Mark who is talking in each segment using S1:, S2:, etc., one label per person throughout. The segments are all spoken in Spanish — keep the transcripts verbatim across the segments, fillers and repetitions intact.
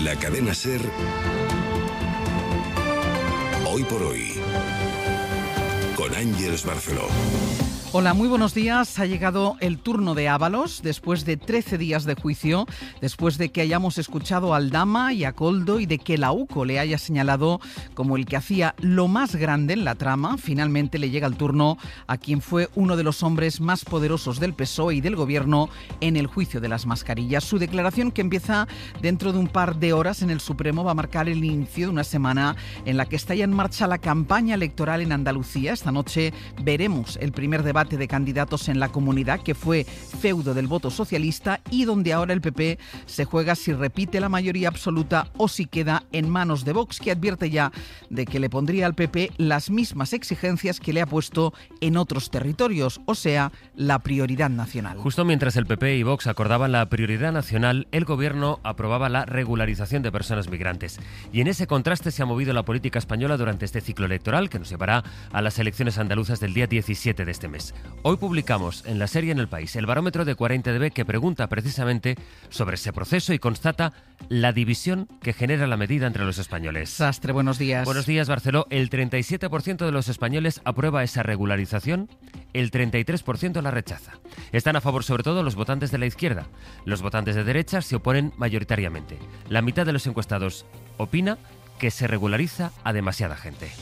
S1: la cadena SER, Hoy por Hoy, con Ángeles Barceló.
S2: Hola, muy buenos días. Ha llegado el turno de Ábalos después de trece días de juicio, después de que hayamos escuchado a Aldama y a Koldo y de que la UCO le haya señalado como el que hacía lo más grande en la trama. Finalmente le llega el turno a quien fue uno de los hombres más poderosos del P S O E y del Gobierno en el juicio de las mascarillas. Su declaración, que empieza dentro de un par de horas en el Supremo, va a marcar el inicio de una semana en la que está ya en marcha la campaña electoral en Andalucía. Esta noche veremos el primer debate de candidatos en la Comunidad, que fue feudo del voto socialista y donde ahora el P P se juega si repite la mayoría absoluta o si queda en manos de Vox, que advierte ya de que le pondría al P P las mismas exigencias que le ha puesto en otros territorios, o sea, la prioridad nacional.
S3: Justo mientras el P P y Vox acordaban la prioridad nacional, el Gobierno aprobaba la regularización de personas migrantes. Y en ese contraste se ha movido la política española durante este ciclo electoral que nos llevará a las elecciones andaluzas del día diecisiete de este mes. Hoy publicamos en la serie En el País el barómetro de cuarenta D B, que pregunta precisamente sobre ese proceso y constata la división que genera la medida entre los españoles.
S2: Sastre, buenos días.
S3: Buenos días, Barceló. El treinta y siete por ciento de los españoles aprueba esa regularización, el treinta y tres por ciento la rechaza. Están a favor sobre todo los votantes de la izquierda. Los votantes de derecha se oponen mayoritariamente. La mitad de los encuestados opina que se regulariza a demasiada gente.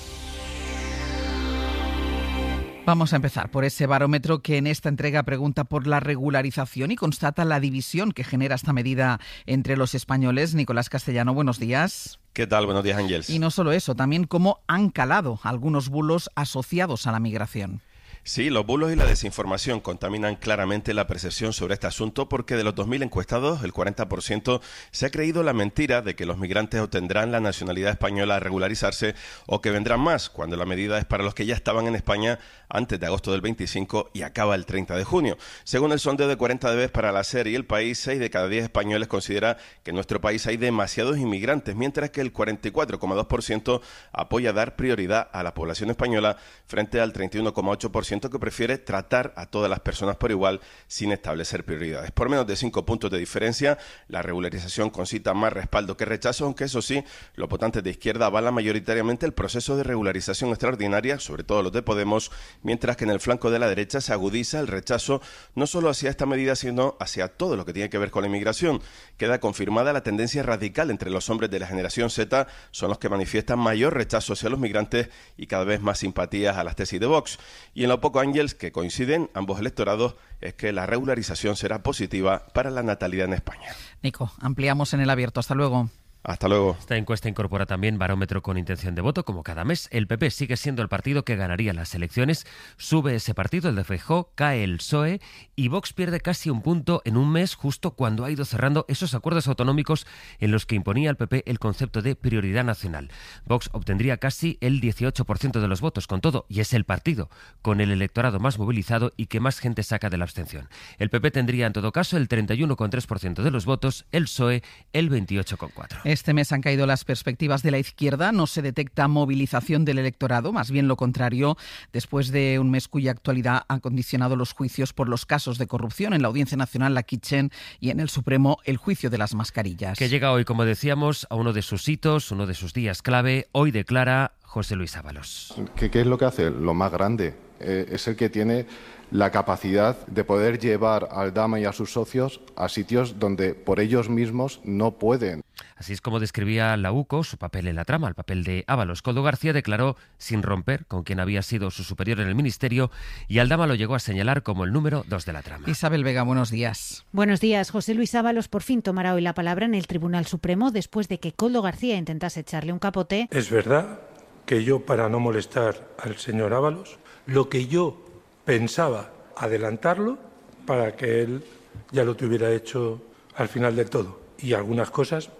S2: Vamos a empezar por ese barómetro que en esta entrega pregunta por la regularización y constata la división que genera esta medida entre los españoles. Nicolás Castellano, buenos días.
S4: ¿Qué tal? Buenos días, Ángeles.
S2: Y no solo eso, también cómo han calado algunos bulos asociados a la migración.
S4: Sí, los bulos y la desinformación contaminan claramente la percepción sobre este asunto, porque de los dos mil encuestados, el cuarenta por ciento se ha creído la mentira de que los migrantes obtendrán la nacionalidad española al regularizarse o que vendrán más, cuando la medida es para los que ya estaban en España antes de agosto del veinticinco y acaba el treinta de junio. Según el sondeo de cuarenta D B para la SER y El País, seis de cada diez españoles considera que en nuestro país hay demasiados inmigrantes, mientras que el cuarenta y cuatro coma dos por ciento apoya dar prioridad a la población española frente al treinta y uno coma ocho por ciento que prefiere tratar a todas las personas por igual sin establecer prioridades. Por menos de cinco puntos de diferencia, la regularización concita más respaldo que rechazo, aunque eso sí, los votantes de izquierda avalan mayoritariamente el proceso de regularización extraordinaria, sobre todo los de Podemos, mientras que en el flanco de la derecha se agudiza el rechazo no solo hacia esta medida, sino hacia todo lo que tiene que ver con la inmigración. Queda confirmada la tendencia radical entre los hombres de la generación Z, son los que manifiestan mayor rechazo hacia los migrantes y cada vez más simpatías a las tesis de Vox. Y en lo poco, Ángeles, que coinciden ambos electorados, es que la regularización será positiva para la natalidad en España.
S2: Nico, ampliamos en El Abierto. Hasta luego.
S4: Hasta luego.
S3: Esta encuesta incorpora también barómetro con intención de voto, como cada mes. El P P sigue siendo el partido que ganaría las elecciones. Sube ese partido, el de Feijóo, cae el P S O E y Vox pierde casi un punto en un mes, justo cuando ha ido cerrando esos acuerdos autonómicos en los que imponía al P P el concepto de prioridad nacional. Vox obtendría casi el dieciocho por ciento de los votos, con todo, y es el partido con el electorado más movilizado y que más gente saca de la abstención. El P P tendría en todo caso el treinta y uno coma tres por ciento de los votos, el P S O E el veintiocho coma cuatro por ciento.
S2: Este mes han caído las perspectivas de la izquierda, no se detecta movilización del electorado, más bien lo contrario, después de un mes cuya actualidad ha condicionado los juicios por los casos de corrupción en la Audiencia Nacional, la Kitchen, y en el Supremo, el juicio de las mascarillas.
S3: Que llega hoy, como decíamos, a uno de sus hitos, uno de sus días clave. Hoy declara José Luis Ábalos.
S5: ¿Qué, qué es lo que hace? Lo más grande. Eh, es el que tiene la capacidad de poder llevar al Aldama y a sus socios a sitios donde por ellos mismos no pueden.
S3: Así es como describía la UCO su papel en la trama, el papel de Ábalos. Koldo García declaró sin romper con quien había sido su superior en el ministerio y Aldama lo llegó a señalar como el número dos de la trama.
S2: Isabel Vega, buenos días.
S6: Buenos días. José Luis Ábalos por fin tomará hoy la palabra en el Tribunal Supremo después de que Koldo García intentase echarle un capote.
S7: Es verdad que yo, para no molestar al señor Ábalos, lo que yo pensaba adelantarlo para que él ya lo tuviera hecho al final del todo. Y algunas cosas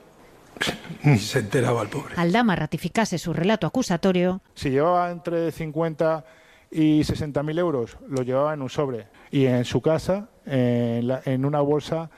S7: ni se enteraba el pobre.
S6: Aldama ratificase su relato acusatorio.
S8: Si llevaba entre cincuenta y sesenta mil euros, lo llevaba en un sobre. Y en su casa, en, la, en una bolsa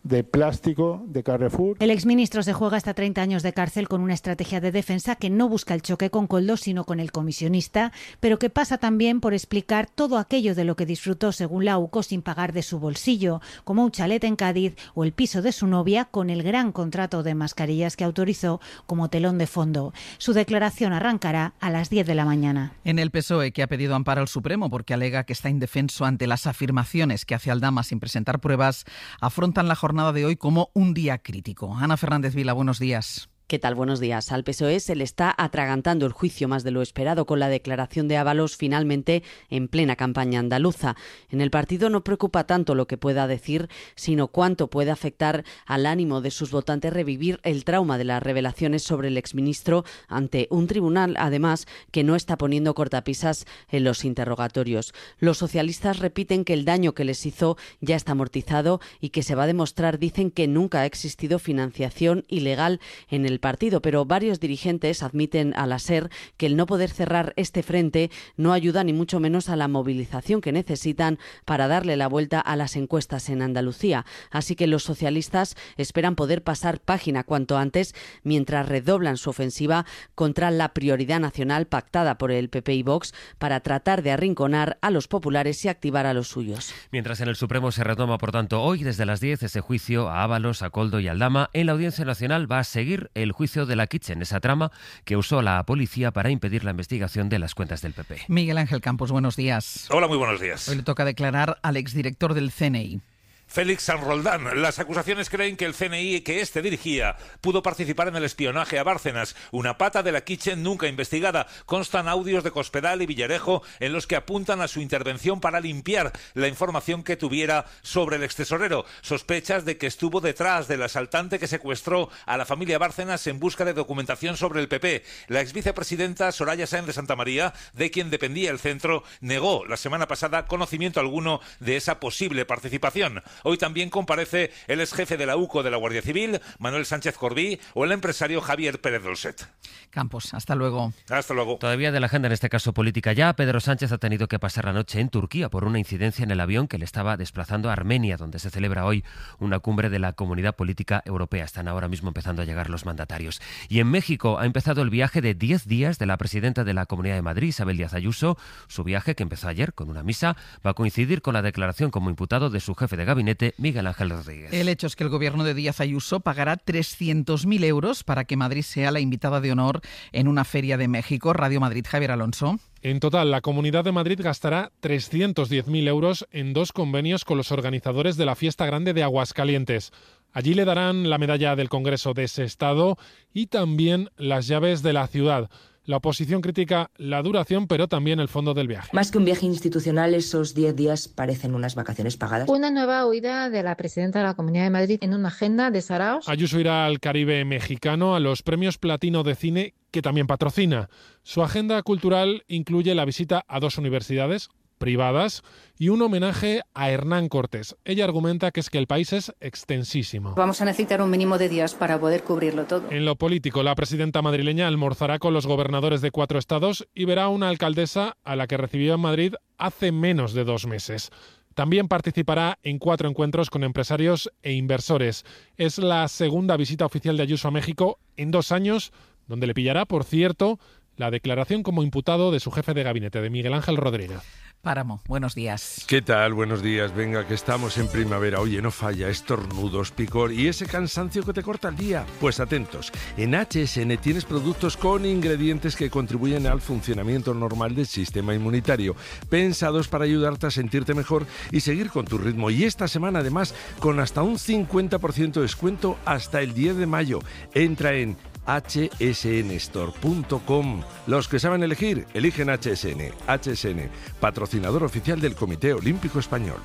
S8: de plástico de Carrefour.
S6: El exministro se juega hasta treinta años de cárcel con una estrategia de defensa que no busca el choque con Koldo, sino con el comisionista, pero que pasa también por explicar todo aquello de lo que disfrutó, según la UCO, sin pagar de su bolsillo, como un chalet en Cádiz o el piso de su novia, con el gran contrato de mascarillas que autorizó como telón de fondo. Su declaración arrancará a las diez de la mañana.
S2: En el P S O E, que ha pedido amparo al Supremo porque alega que está indefenso ante las afirmaciones que hace Aldama sin presentar pruebas, afrontan la jornada de hoy como un día crítico. Ana Fernández Vila, buenos días.
S9: ¿Qué tal? Buenos días. Al P S O E se le está atragantando el juicio más de lo esperado con la declaración de Ábalos finalmente en plena campaña andaluza. En el partido no preocupa tanto lo que pueda decir, sino cuánto puede afectar al ánimo de sus votantes revivir el trauma de las revelaciones sobre el exministro ante un tribunal, además, que no está poniendo cortapisas en los interrogatorios. Los socialistas repiten que el daño que les hizo ya está amortizado y que se va a demostrar, dicen, que nunca ha existido financiación ilegal en el partido, pero varios dirigentes admiten a la SER que el no poder cerrar este frente no ayuda ni mucho menos a la movilización que necesitan para darle la vuelta a las encuestas en Andalucía. Así que los socialistas esperan poder pasar página cuanto antes mientras redoblan su ofensiva contra la prioridad nacional pactada por el P P y Vox para tratar de arrinconar a los populares y activar a los suyos.
S3: Mientras en el Supremo se retoma, por tanto, hoy desde las diez ese juicio a Ábalos, a Koldo y Aldama, en la Audiencia Nacional va a seguir el juicio de la Kitchen, esa trama que usó la policía para impedir la investigación de las cuentas del P P.
S2: Miguel Ángel Campos, buenos días.
S10: Hola, muy buenos días.
S2: Hoy le toca declarar al exdirector del C N I.
S10: Félix San Roldán. Las acusaciones creen que el C N I que éste dirigía pudo participar en el espionaje a Bárcenas, una pata de la Kitchen nunca investigada. Constan audios de Cospedal y Villarejo en los que apuntan a su intervención para limpiar la información que tuviera sobre el extesorero. Sospechas de que estuvo detrás del asaltante que secuestró a la familia Bárcenas en busca de documentación sobre el P P. La exvicepresidenta Soraya Sáenz de Santamaría, de quien dependía el centro, negó la semana pasada conocimiento alguno de esa posible participación. Hoy también comparece el exjefe de la UCO de la Guardia Civil, Manuel Sánchez Corbí, o el empresario Javier Pérez Dolcet.
S2: Campos, hasta luego.
S10: Hasta luego.
S3: Todavía de la agenda, en este caso política ya, Pedro Sánchez ha tenido que pasar la noche en Turquía por una incidencia en el avión que le estaba desplazando a Armenia, donde se celebra hoy una cumbre de la Comunidad Política Europea. Están ahora mismo empezando a llegar los mandatarios. Y en México ha empezado el viaje de diez días de la presidenta de la Comunidad de Madrid, Isabel Díaz Ayuso. Su viaje, que empezó ayer con una misa, va a coincidir con la declaración como imputado de su jefe de gabinete, Miguel Ángel Rodríguez.
S2: El hecho es que el gobierno de Díaz Ayuso pagará trescientos mil euros para que Madrid sea la invitada de honor en una feria de México. Radio Madrid, Javier Alonso.
S11: En total, la Comunidad de Madrid gastará trescientos diez mil euros en dos convenios con los organizadores de la Fiesta Grande de Aguascalientes. Allí le darán la medalla del Congreso de ese estado y también las llaves de la ciudad. La oposición critica la duración, pero también el fondo del viaje.
S12: Más que un viaje institucional, esos diez días parecen unas vacaciones pagadas.
S13: Una nueva huida de la presidenta de la Comunidad de Madrid en una agenda de saraos.
S11: Ayuso irá al Caribe mexicano, a los premios Platino de Cine, que también patrocina. Su agenda cultural incluye la visita a dos universidades privadas y un homenaje a Hernán Cortés. Ella argumenta que es que el país es extensísimo.
S14: Vamos a necesitar un mínimo de días para poder cubrirlo todo.
S11: En lo político, la presidenta madrileña almorzará con los gobernadores de cuatro estados y verá a una alcaldesa a la que recibió en Madrid hace menos de dos meses. También participará en cuatro encuentros con empresarios e inversores. Es la segunda visita oficial de Ayuso a México en dos años, donde le pillará, por cierto, la declaración como imputado de su jefe de gabinete, de Miguel Ángel Rodríguez.
S2: Páramo, buenos días.
S15: ¿Qué tal? Buenos días. Venga, que estamos en primavera. Oye, no falla, estornudos, picor y ese cansancio que te corta el día. Pues atentos, en H S N tienes productos con ingredientes que contribuyen al funcionamiento normal del sistema inmunitario, pensados para ayudarte a sentirte mejor y seguir con tu ritmo. Y esta semana, además, con hasta un cincuenta por ciento de descuento hasta el diez de mayo. Entra en H S N store punto com. Los que saben elegir, eligen H S N. H S N, patrocinador oficial del Comité Olímpico Español.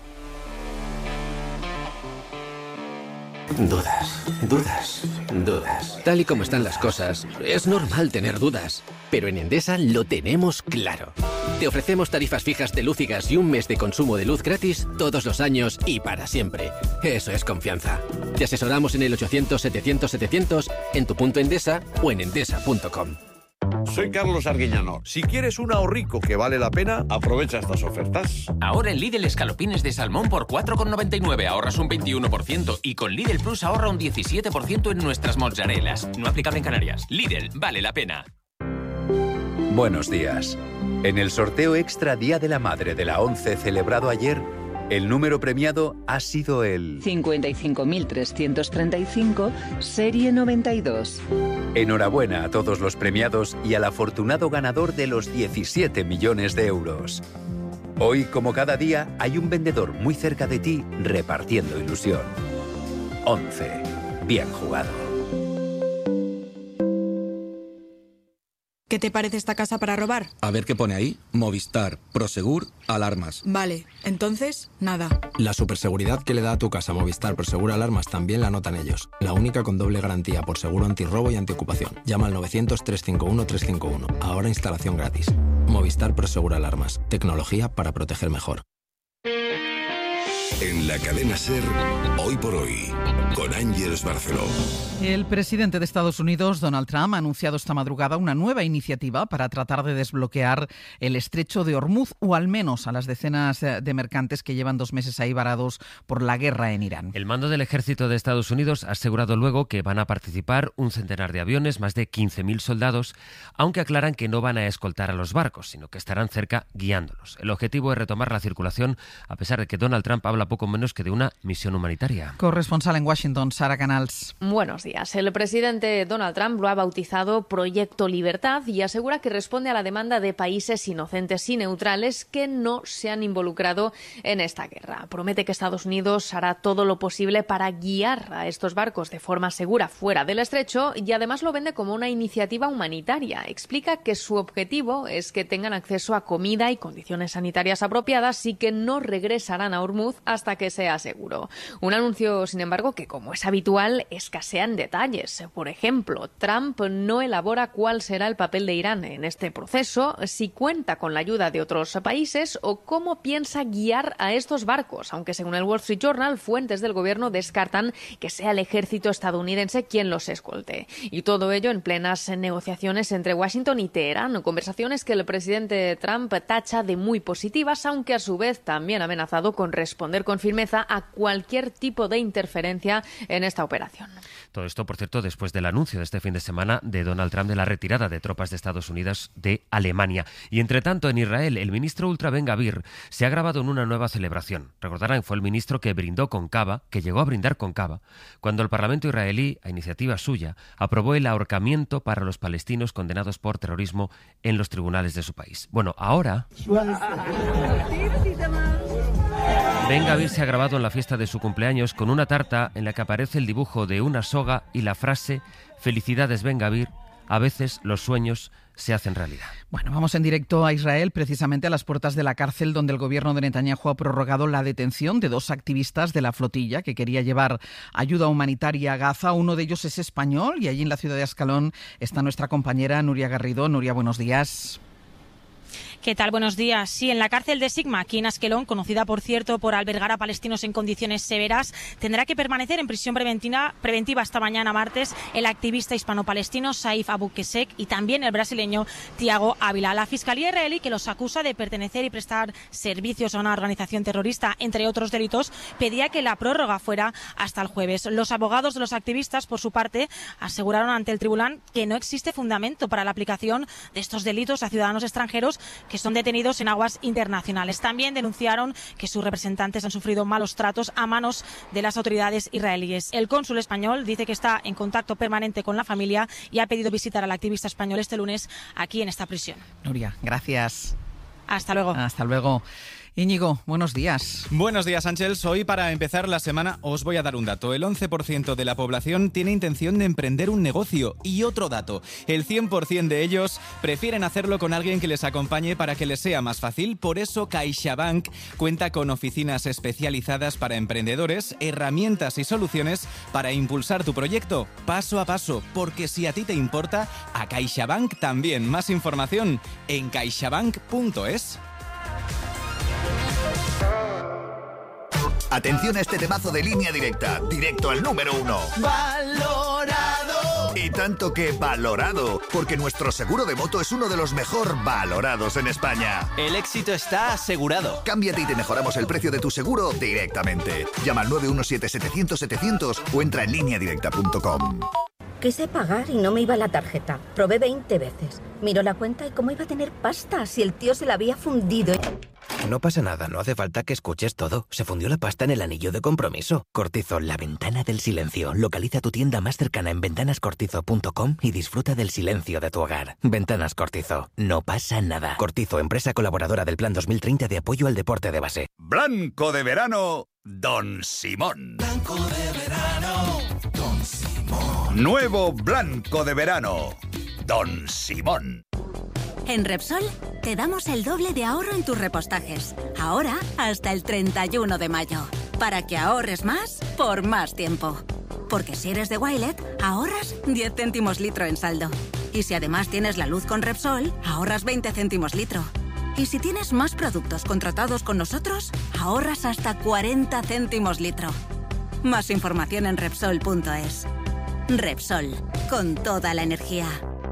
S16: Dudas, dudas, dudas. Tal y como están las cosas, es normal tener dudas. Pero en Endesa lo tenemos claro. Te ofrecemos tarifas fijas de luz y gas y un mes de consumo de luz gratis todos los años y para siempre. Eso es confianza. Te asesoramos en el ochocientos setecientos setecientos, en tu punto Endesa o en endesa punto com.
S17: soy Carlos Arguiñano. Si quieres un ahorrico que vale la pena, aprovecha estas ofertas.
S18: Ahora en Lidl escalopines de salmón por cuatro con noventa y nueve ahorras un veintiuno por ciento y con Lidl Plus ahorra un diecisiete por ciento en nuestras mozzarelas. No aplicable en Canarias. Lidl, vale la pena.
S19: Buenos días. En el sorteo extra Día de la Madre de la ONCE celebrado ayer, el número premiado ha sido el
S20: cincuenta y cinco mil trescientos treinta y cinco, serie noventa y dos.
S19: Enhorabuena a todos los premiados y al afortunado ganador de los diecisiete millones de euros. Hoy, como cada día, hay un vendedor muy cerca de ti repartiendo ilusión. ONCE. Bien jugado.
S21: ¿Qué te parece esta casa para robar?
S22: A ver qué pone ahí. Movistar, Prosegur, alarmas.
S21: Vale, entonces, nada.
S22: La superseguridad que le da a tu casa Movistar Prosegur Alarmas también la notan ellos. La única con doble garantía por seguro antirrobo y antiocupación. Llama al novecientos, trescientos cincuenta y uno, trescientos cincuenta y uno. Ahora instalación gratis. Movistar Prosegur Alarmas. Tecnología para proteger mejor.
S1: En la cadena SER, Hoy por Hoy, con Ángeles Barceló.
S2: El presidente de Estados Unidos, Donald Trump, ha anunciado esta madrugada una nueva iniciativa para tratar de desbloquear el estrecho de Hormuz, o al menos a las decenas de mercantes que llevan dos meses ahí varados por la guerra en Irán.
S3: El mando del ejército de Estados Unidos ha asegurado luego que van a participar un centenar de aviones, más de quince mil soldados, aunque aclaran que no van a escoltar a los barcos, sino que estarán cerca guiándolos. El objetivo es retomar la circulación, a pesar de que Donald Trump habla poco menos que de una misión humanitaria.
S2: Corresponsal en Washington, Sara Canals.
S23: Buenos días. El presidente Donald Trump lo ha bautizado Proyecto Libertad y asegura que responde a la demanda de países inocentes y neutrales que no se han involucrado en esta guerra. Promete que Estados Unidos hará todo lo posible para guiar a estos barcos de forma segura fuera del estrecho y además lo vende como una iniciativa humanitaria. Explica que su objetivo es que tengan acceso a comida y condiciones sanitarias apropiadas y que no regresarán a Hormuz hasta que sea seguro. Un anuncio, sin embargo, que como es habitual, escasean detalles. Por ejemplo, Trump no elabora cuál será el papel de Irán en este proceso, si cuenta con la ayuda de otros países o cómo piensa guiar a estos barcos, aunque según el Wall Street Journal, fuentes del gobierno descartan que sea el ejército estadounidense quien los escolte. Y todo ello en plenas negociaciones entre Washington y Teherán, conversaciones que el presidente Trump tacha de muy positivas, aunque a su vez también ha amenazado con responder con firmeza a cualquier tipo de interferencia en esta operación.
S3: Todo esto, por cierto, después del anuncio de este fin de semana de Donald Trump de la retirada de tropas de Estados Unidos de Alemania. Y entre tanto, en Israel, el ministro ultra Ben Gvir se ha grabado en una nueva celebración. Recordarán, fue el ministro que brindó con cava, que llegó a brindar con cava, cuando el Parlamento israelí, a iniciativa suya, aprobó el ahorcamiento para los palestinos condenados por terrorismo en los tribunales de su país. Bueno, ahora Ben Gvir se ha grabado en la fiesta de su cumpleaños con una tarta en la que aparece el dibujo de una soga y la frase «Felicidades, Ben Gvir, a veces los sueños se hacen realidad».
S2: Bueno, vamos en directo a Israel, precisamente a las puertas de la cárcel donde el gobierno de Netanyahu ha prorrogado la detención de dos activistas de la flotilla que quería llevar ayuda humanitaria a Gaza. Uno de ellos es español y allí en la ciudad de Ascalón está nuestra compañera Nuria Garrido. Nuria, buenos días.
S24: ¿Qué tal? Buenos días. Sí, en la cárcel de Sigma, aquí en Askelón, conocida por cierto por albergar a palestinos en condiciones severas, tendrá que permanecer en prisión preventiva, preventiva hasta mañana martes el activista hispano-palestino Saif Abu Kesek y también el brasileño Tiago Ávila. La Fiscalía israelí, que los acusa de pertenecer y prestar servicios a una organización terrorista, entre otros delitos, pedía que la prórroga fuera hasta el jueves. Los abogados de los activistas, por su parte, aseguraron ante el tribunal que no existe fundamento para la aplicación de estos delitos a ciudadanos extranjeros que son detenidos en aguas internacionales. También denunciaron que sus representantes han sufrido malos tratos a manos de las autoridades israelíes. El cónsul español dice que está en contacto permanente con la familia y ha pedido visitar al activista español este lunes aquí en esta prisión.
S2: Nuria, gracias.
S24: Hasta luego.
S2: Hasta luego. Íñigo, buenos días.
S25: Buenos días, Ángels. Hoy, para empezar la semana, os voy a dar un dato. El once por ciento de la población tiene intención de emprender un negocio. Y otro dato, el cien por ciento de ellos prefieren hacerlo con alguien que les acompañe para que les sea más fácil. Por eso, CaixaBank cuenta con oficinas especializadas para emprendedores, herramientas y soluciones para impulsar tu proyecto paso a paso. Porque si a ti te importa, a CaixaBank también. Más información en caixabank punto es.
S26: Atención a este temazo de Línea Directa, directo al número uno.
S27: Valorado.
S26: Y
S4: tanto que valorado, porque nuestro seguro de moto es uno de los mejor valorados en España.
S5: El éxito está asegurado.
S4: Cámbiate y te mejoramos el precio de tu seguro directamente. Llama al nueve uno siete setecientos setecientos o entra en línea directa punto com.
S6: Quise pagar y no me iba la tarjeta. Probé veinte veces. Miro la cuenta y cómo iba a tener pasta si el tío se la había fundido.
S7: No pasa nada, no hace falta que escuches todo. Se fundió la pasta en el anillo de compromiso. Cortizo, la ventana del silencio. Localiza tu tienda más cercana en ventanas cortizo punto com y disfruta del silencio de tu hogar. Ventanas Cortizo. No pasa nada. Cortizo, empresa colaboradora del Plan dos mil treinta de apoyo al deporte de base.
S4: Blanco de verano, Don Simón.
S8: Blanco de verano, Don Simón.
S4: Nuevo Blanco de verano, Don Simón.
S26: En Repsol te damos el doble de ahorro en tus repostajes. Ahora hasta el treinta y uno de mayo. Para que ahorres más por más tiempo. Porque si eres de Wilet, ahorras diez céntimos litro en saldo. Y si además tienes la luz con Repsol, ahorras veinte céntimos litro. Y si tienes más productos contratados con nosotros, ahorras hasta cuarenta céntimos litro. Más información en Repsol punto es. Repsol, con toda la energía.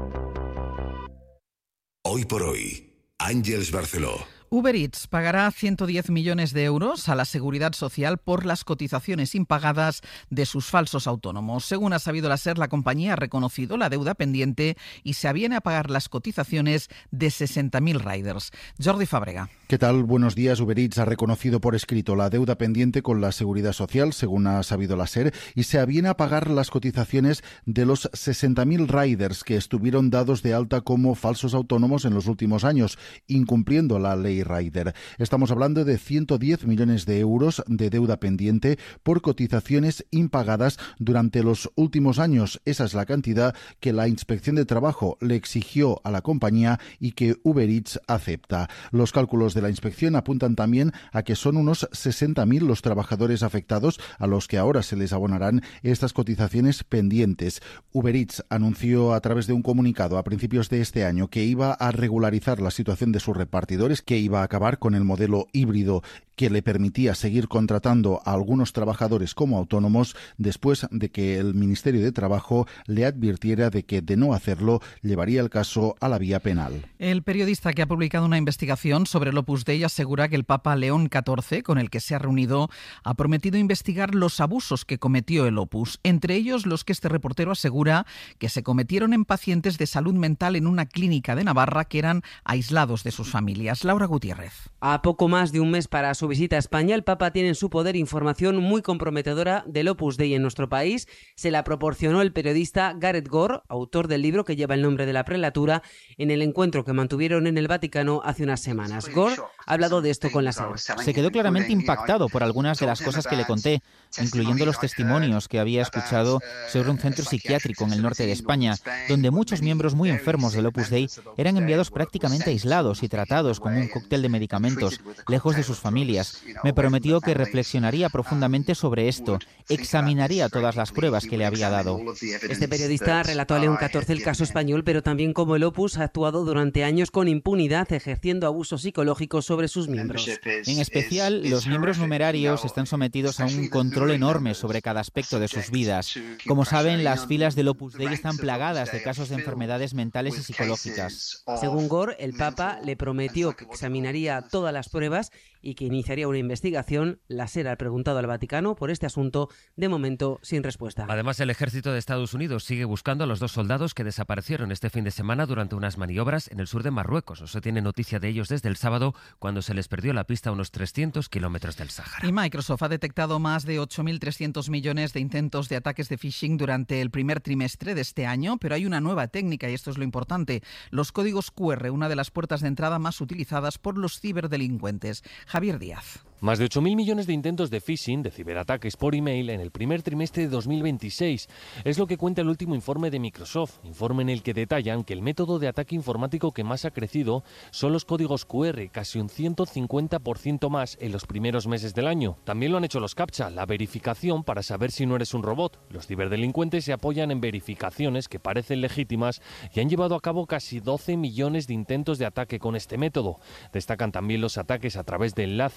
S1: Hoy por hoy, Ángeles Barceló.
S2: Uber Eats pagará ciento diez millones de euros a la Seguridad Social por las cotizaciones impagadas de sus falsos autónomos. Según ha sabido la SER, la compañía ha reconocido la deuda pendiente y se aviene a pagar las cotizaciones de sesenta mil riders. Jordi Fábrega.
S27: ¿Qué tal? Buenos días. Uber Eats ha reconocido por escrito la deuda pendiente con la Seguridad Social, según ha sabido la SER, y se aviene a pagar las cotizaciones de los sesenta mil riders que estuvieron dados de alta como falsos autónomos en los últimos años, incumpliendo la ley Rider. Estamos hablando de ciento diez millones de euros de deuda pendiente por cotizaciones impagadas durante los últimos años. Esa es la cantidad que la Inspección de Trabajo le exigió a la compañía y que Uber Eats acepta. Los cálculos de la inspección apuntan también a que son unos sesenta mil los trabajadores afectados a los que ahora se les abonarán estas cotizaciones pendientes. Uber Eats anunció a través de un comunicado a principios de este año que iba a regularizar la situación de sus repartidores, que iba a acabar con el modelo híbrido que le permitía seguir contratando a algunos trabajadores como autónomos después de que el Ministerio de Trabajo le advirtiera de que de no hacerlo llevaría el caso a la vía penal.
S2: El periodista que ha publicado una investigación sobre el Opus Dei asegura que el Papa León catorce, con el que se ha reunido, ha prometido investigar los abusos que cometió el Opus, entre ellos los que este reportero asegura que se cometieron en pacientes de salud mental en una clínica de Navarra que eran aislados de sus familias. Laura Gutiérrez.
S9: A poco más de un mes para su visita a España, el Papa tiene en su poder información muy comprometedora del Opus Dei en nuestro país. Se la proporcionó el periodista Gareth Gore, autor del libro que lleva el nombre de la prelatura, en el encuentro que mantuvieron en el Vaticano hace unas semanas. Gore ha hablado de esto con la SER.
S28: Se quedó claramente impactado por algunas de las cosas que le conté, incluyendo los testimonios que había escuchado sobre un centro psiquiátrico en el norte de España, donde muchos miembros muy enfermos del Opus Dei eran enviados prácticamente aislados y tratados con un cóctel de medicamentos, lejos de sus familias. Me prometió que reflexionaría profundamente sobre esto, examinaría todas las pruebas que le había dado.
S9: Este periodista relató a León catorce el caso español, pero también cómo el Opus ha actuado durante años con impunidad, ejerciendo abusos psicológicos sobre sus miembros.
S28: En especial, los miembros numerarios están sometidos a un control enorme sobre cada aspecto de sus vidas. Como saben, las filas del Opus Dei están plagadas de casos de enfermedades mentales y psicológicas.
S9: Según Gore, el Papa le prometió que examinaría todas las pruebas y que iniciaría una investigación. La SER ha preguntado al Vaticano por este asunto, de momento sin respuesta.
S3: Además, el ejército de Estados Unidos sigue buscando a los dos soldados que desaparecieron este fin de semana durante unas maniobras en el sur de Marruecos. No se tiene noticia de ellos desde el sábado, cuando se les perdió la pista a unos trescientos kilómetros del Sáhara.
S2: Y Microsoft ha detectado más de ocho mil trescientos millones de intentos de ataques de phishing durante el primer trimestre de este año, pero hay una nueva técnica y esto es lo importante: los códigos cu erre, una de las puertas de entrada más utilizadas por los ciberdelincuentes. Javier Díaz.
S29: Más de ocho mil millones de intentos de phishing, de ciberataques por email, en el primer trimestre de dos mil veintiséis. Es lo que cuenta el último informe de Microsoft, informe en el que detallan que el método de ataque informático que más ha crecido son los códigos cu erre, casi un ciento cincuenta por ciento más en los primeros meses del año. También lo han hecho los CAPTCHA, la verificación para saber si no eres un robot. Los ciberdelincuentes se apoyan en verificaciones que parecen legítimas y han llevado a cabo casi doce millones de intentos de ataque con este método. Destacan también los ataques a través de enlaces o las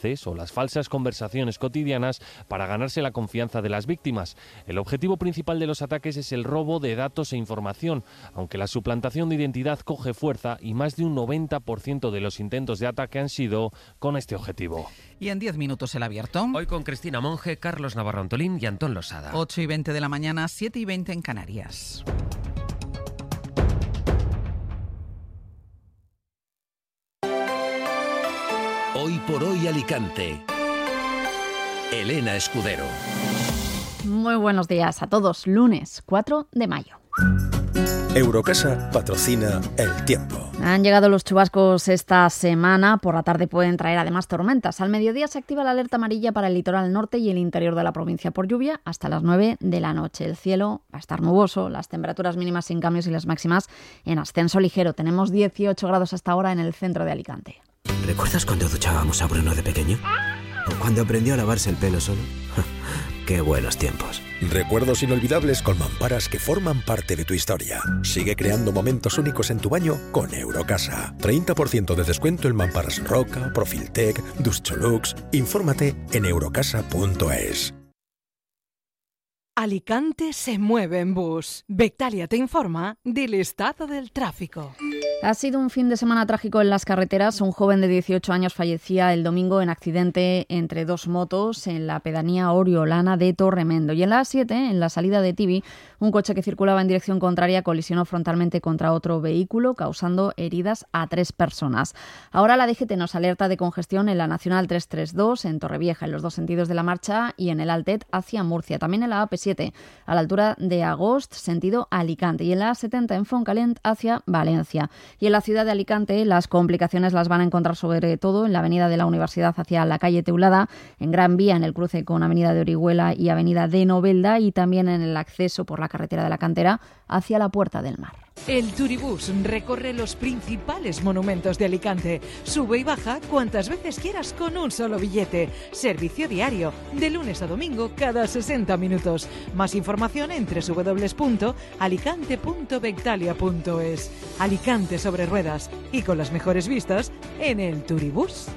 S29: estas falsas conversaciones cotidianas para ganarse la confianza de las víctimas. El objetivo principal de los ataques es el robo de datos e información, aunque la suplantación de identidad coge fuerza y más de un noventa por ciento de los intentos de ataque han sido con este objetivo.
S2: Y en diez minutos el abierto.
S3: Hoy con Cristina Monge, Carlos Navarro Antolín y Antón Losada.
S2: ocho y veinte de la mañana, siete y veinte en Canarias.
S1: Hoy por hoy Alicante. Elena Escudero.
S10: Muy buenos días a todos. Lunes cuatro de mayo.
S11: Eurocasa patrocina el tiempo.
S10: Han llegado los chubascos esta semana. Por la tarde pueden traer además tormentas. Al mediodía se activa la alerta amarilla para el litoral norte y el interior de la provincia por lluvia hasta las nueve de la noche. El cielo va a estar nuboso, las temperaturas mínimas sin cambios y las máximas en ascenso ligero. Tenemos dieciocho grados hasta ahora en el centro de Alicante.
S12: ¿Recuerdas cuando duchábamos a Bruno de pequeño? ¿O cuando aprendió a lavarse el pelo solo? ¡Qué buenos tiempos!
S11: Recuerdos inolvidables con mamparas que forman parte de tu historia. Sigue creando momentos únicos en tu baño con Eurocasa. treinta por ciento de descuento en mamparas Roca, Profiltec, Duscholux. Infórmate en eurocasa punto es.
S13: Alicante se mueve en bus. Bectalia te informa del estado del tráfico.
S10: Ha sido un fin de semana trágico en las carreteras. Un joven de dieciocho años fallecía el domingo en accidente entre dos motos en la pedanía Oriolana de Torremendo. Y en la A siete, en la salida de Tibi, un coche que circulaba en dirección contraria colisionó frontalmente contra otro vehículo, causando heridas a tres personas. Ahora la D G T nos alerta de congestión en la Nacional trescientos treinta y dos, en Torrevieja, en los dos sentidos de la marcha, y en el Altet hacia Murcia. También en la A P siete, a la altura de Agost, sentido Alicante. Y en la A setenta, en Foncalent, hacia Valencia. Y en la ciudad de Alicante las complicaciones las van a encontrar sobre todo en la avenida de la Universidad hacia la calle Teulada, en Gran Vía en el cruce con avenida de Orihuela y avenida de Novelda, y también en el acceso por la carretera de la Cantera hacia la Puerta del Mar.
S13: El Turibús recorre los principales monumentos de Alicante. Sube y baja cuantas veces quieras con un solo billete. Servicio diario, de lunes a domingo cada sesenta minutos. Más información en doble u doble u doble u punto alicante punto bectalia punto es. Alicante sobre ruedas y con las mejores vistas en el Turibús.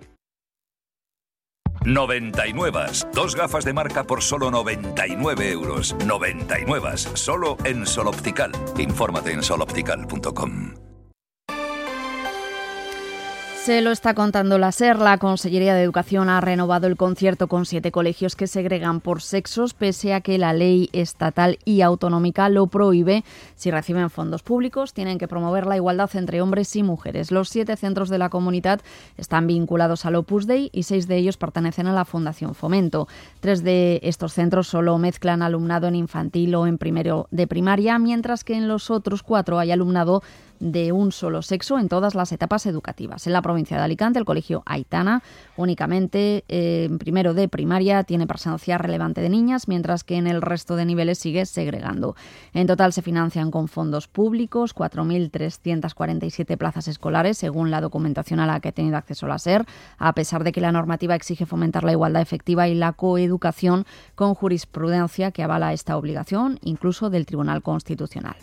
S14: noventa y nueve. Dos gafas de marca por solo noventa y nueve euros. noventa y nueve. Solo en Sol Optical. Infórmate en sol optical punto com.
S10: Se lo está contando la SER. La Consellería de Educación ha renovado el concierto con siete colegios que segregan por sexos, pese a que la ley estatal y autonómica lo prohíbe. Si reciben fondos públicos, tienen que promover la igualdad entre hombres y mujeres. Los siete centros de la comunidad están vinculados al Opus Dei y seis de ellos pertenecen a la Fundación Fomento. Tres de estos centros solo mezclan alumnado en infantil o en primero de primaria, mientras que en los otros cuatro hay alumnado de un solo sexo en todas las etapas educativas. En la provincia de Alicante, el colegio Aitana únicamente eh, en primero de primaria tiene presencia relevante de niñas, mientras que en el resto de niveles sigue segregando. En total se financian con fondos públicos cuatro mil trescientas cuarenta y siete plazas escolares, según la documentación a la que ha tenido acceso la SER, a pesar de que la normativa exige fomentar la igualdad efectiva y la coeducación, con jurisprudencia que avala esta obligación, incluso del Tribunal Constitucional.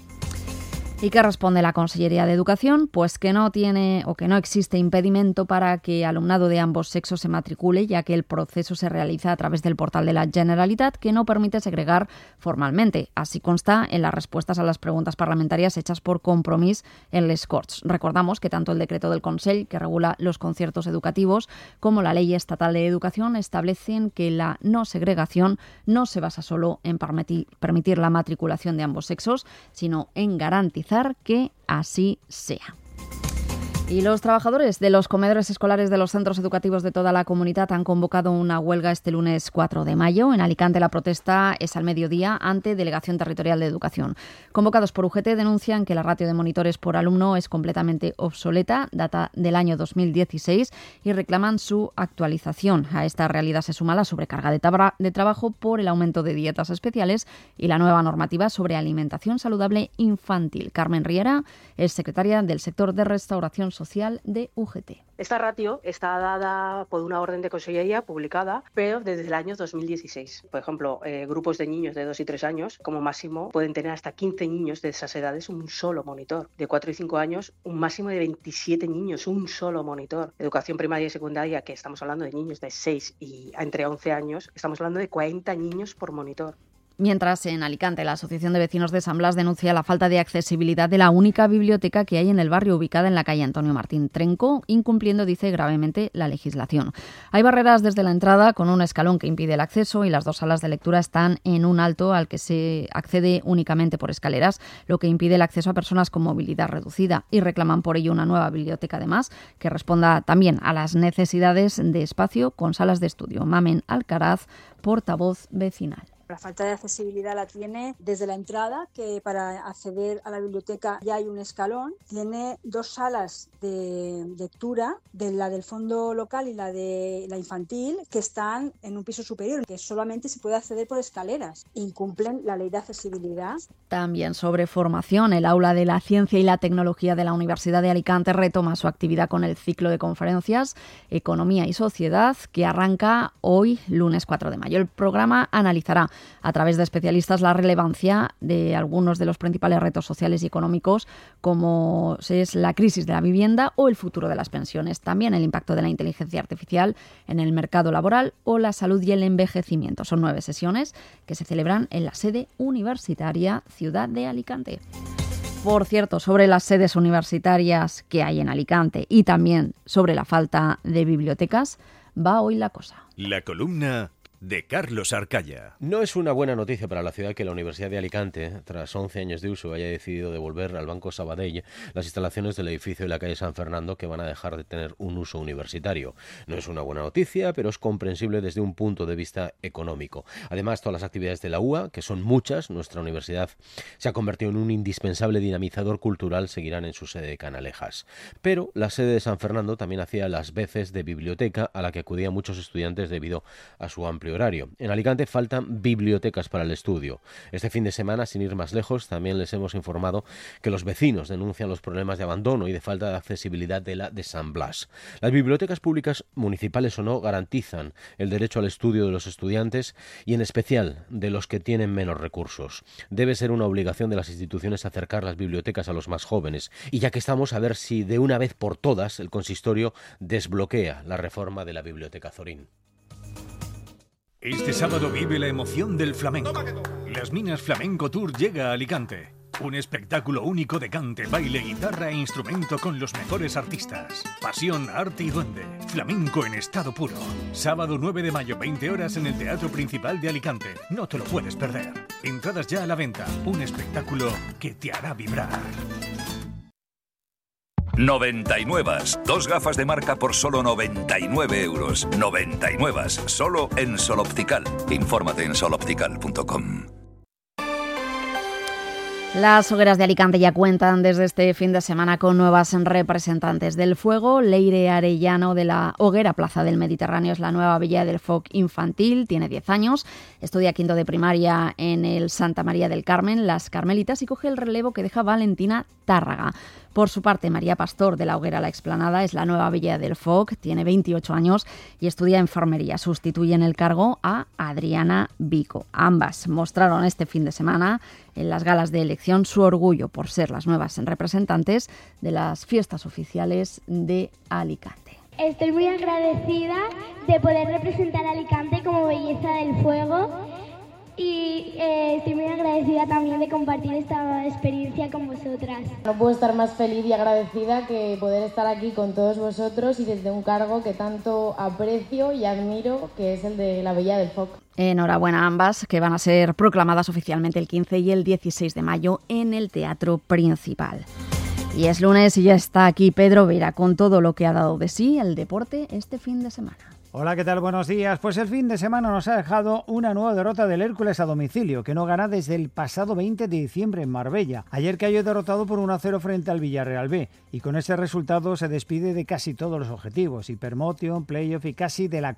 S10: ¿Y qué responde la Consellería de Educación? Pues que no tiene o que no existe impedimento para que alumnado de ambos sexos se matricule, ya que el proceso se realiza a través del portal de la Generalitat, que no permite segregar formalmente. Así consta en las respuestas a las preguntas parlamentarias hechas por Compromís en les Corts. Recordamos que tanto el decreto del Consell, que regula los conciertos educativos, como la Ley Estatal de Educación establecen que la no segregación no se basa solo en permitir la matriculación de ambos sexos, sino en garantizar que así sea. Y los trabajadores de los comedores escolares de los centros educativos de toda la comunidad han convocado una huelga este lunes cuatro de mayo. En Alicante la protesta es al mediodía ante Delegación Territorial de Educación. Convocados por U G T denuncian que la ratio de monitores por alumno es completamente obsoleta, data del año dos mil dieciséis, y reclaman su actualización. A esta realidad se suma la sobrecarga de, tabra- de trabajo por el aumento de dietas especiales y la nueva normativa sobre alimentación saludable infantil. Carmen Riera es secretaria del sector de restauración social de U G T.
S15: Esta ratio está dada por una orden de consellería publicada, pero desde el año dos mil dieciséis. Por ejemplo, eh, grupos de niños de dos y tres años, como máximo, pueden tener hasta quince niños de esas edades un solo monitor. De cuatro y cinco años, un máximo de veintisiete niños, un solo monitor. Educación primaria y secundaria, que estamos hablando de niños de seis y entre once años, estamos hablando de cuarenta niños por monitor.
S10: Mientras, en Alicante, la Asociación de Vecinos de San Blas denuncia la falta de accesibilidad de la única biblioteca que hay en el barrio, ubicada en la calle Antonio Martín Trenco, incumpliendo, dice, gravemente la legislación. Hay barreras desde la entrada con un escalón que impide el acceso y las dos salas de lectura están en un alto al que se accede únicamente por escaleras, lo que impide el acceso a personas con movilidad reducida, y reclaman por ello una nueva biblioteca, además, que responda también a las necesidades de espacio con salas de estudio. Mamen Alcaraz, portavoz vecinal.
S16: La falta de accesibilidad la tiene desde la entrada, que para acceder a la biblioteca ya hay un escalón. Tiene dos salas de lectura, de la del fondo local y la de la infantil, que están en un piso superior, que solamente se puede acceder por escaleras. Incumplen la ley de accesibilidad.
S10: También sobre formación, el aula de la ciencia y la tecnología de la Universidad de Alicante retoma su actividad con el ciclo de conferencias Economía y Sociedad, que arranca hoy, lunes cuatro de mayo. El programa analizará a través de especialistas la relevancia de algunos de los principales retos sociales y económicos, como es la crisis de la vivienda o el futuro de las pensiones. También el impacto de la inteligencia artificial en el mercado laboral o la salud y el envejecimiento. Son nueve sesiones que se celebran en la sede universitaria Ciudad de Alicante. Por cierto, sobre las sedes universitarias que hay en Alicante y también sobre la falta de bibliotecas, va hoy la cosa.
S1: La columna de Carlos Arcaya.
S17: No es una buena noticia para la ciudad que la Universidad de Alicante, tras once años de uso, haya decidido devolver al Banco Sabadell las instalaciones del edificio de la calle San Fernando, que van a dejar de tener un uso universitario. No es una buena noticia, pero es comprensible desde un punto de vista económico. Además, todas las actividades de la U A, que son muchas, nuestra universidad se ha convertido en un indispensable dinamizador cultural, seguirán en su sede de Canalejas. Pero la sede de San Fernando también hacía las veces de biblioteca a la que acudían muchos estudiantes debido a su amplio horario. En Alicante faltan bibliotecas para el estudio. Este fin de semana, sin ir más lejos, también les hemos informado que los vecinos denuncian los problemas de abandono y de falta de accesibilidad de la de San Blas. Las bibliotecas públicas, municipales o no, garantizan el derecho al estudio de los estudiantes y en especial de los que tienen menos recursos. Debe ser una obligación de las instituciones acercar las bibliotecas a los más jóvenes, y ya que estamos, a ver si de una vez por todas el consistorio desbloquea la reforma de la Biblioteca Zorín.
S18: Este sábado vive la emoción del flamenco. Las Minas Flamenco Tour llega a Alicante. Un espectáculo único de cante, baile, guitarra e instrumento con los mejores artistas. Pasión, arte y duende. Flamenco en estado puro. Sábado nueve de mayo, veinte horas en el Teatro Principal de Alicante. No te lo puedes perder. Entradas ya a la venta. Un espectáculo que te hará vibrar.
S14: noventa y nueve. Dos gafas de marca por solo noventa y nueve euros. noventa y nueve. Solo en Sol Optical. Infórmate en sol optical punto com.
S10: Las hogueras de Alicante ya cuentan desde este fin de semana con nuevas representantes del fuego. Leire Arellano, de la Hoguera Plaza del Mediterráneo, es la nueva Villa del Foc infantil, tiene diez años, estudia quinto de primaria en el Santa María del Carmen, Las Carmelitas, y coge el relevo que deja Valentina Tárraga. Por su parte, María Pastor, de la Hoguera La Explanada, es la nueva Villa del Foc, tiene veintiocho años y estudia enfermería. Sustituye en el cargo a Adriana Vico. Ambas mostraron este fin de semana en las galas de elección su orgullo por ser las nuevas representantes de las fiestas oficiales de Alicante.
S19: Estoy muy agradecida de poder representar a Alicante como Belleza del Fuego. Y eh, estoy muy agradecida también de compartir esta experiencia con vosotras.
S20: No puedo estar más feliz y agradecida que poder estar aquí con todos vosotros y desde un cargo que tanto aprecio y admiro, que es el de la Villa del Foc.
S10: Enhorabuena a ambas, que van a ser proclamadas oficialmente el quince y el dieciséis de mayo en el Teatro Principal. Y es lunes y ya está aquí Pedro Vera con todo lo que ha dado de sí el deporte este fin de semana.
S21: Hola, ¿qué tal? Buenos días. Pues el fin de semana nos ha dejado una nueva derrota del Hércules a domicilio, que no gana desde el pasado veinte de diciembre en Marbella. Ayer cayó derrotado por uno a cero frente al Villarreal B, y con ese resultado se despide de casi todos los objetivos, hipermotion, playoff y casi de la